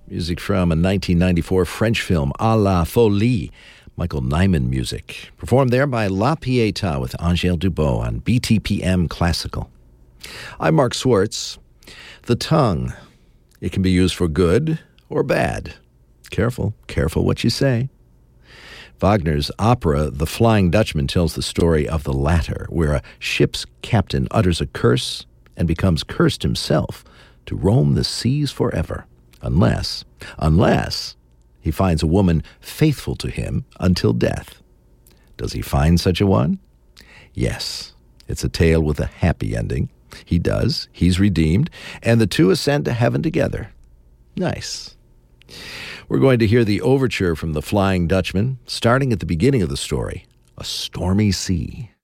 Music from a 1994 French film, À la Folie. Michael Nyman music. Performed there by La Pietà with Angèle Dubot on BTPM Classical. I'm Mark Swartz. The tongue. It can be used for good or bad. Careful what you say. Wagner's opera, The Flying Dutchman, tells the story of the latter, where a ship's captain utters a curse and becomes cursed himself to roam the seas forever, unless he finds a woman faithful to him until death. Does he find such a one? Yes, it's a tale with a happy ending. He does. He's redeemed, and the two ascend to heaven together. Nice. We're going to hear the overture from The Flying Dutchman, starting at the beginning of the story, A Stormy Sea.